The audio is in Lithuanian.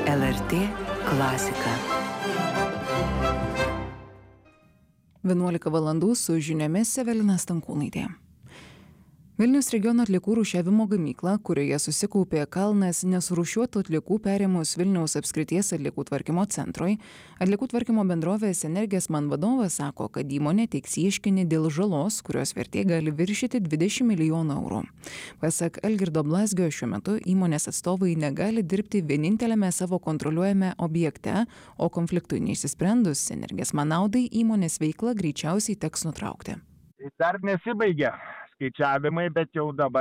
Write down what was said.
LRT klasika. 11 valandų su žiniomis Evelina Stankūnaitė. Vilniaus regiono atliekų rūšiavimo gamykla, kurioje susikaupė kalnas nesurūšiuotų atliekų perėmus Vilniaus apskrities atliekų tvarkymo centrui, atliekų tvarkymo bendrovės Energesman vadovas sako, kad įmonė teiks ieškinį dėl žalos, kurios vertė gali viršyti 20 milijonų eurų. Pasak Algirdo Blazgio, šiuo metu įmonės atstovai negali dirbti vieninteliame savo kontroliuojame objekte, o konfliktui neišsisprendus Energesman naudai įmonės veiklą greičiausiai teks nutraukti. Dar nesibaigia skaičiavimai, bet jau dabar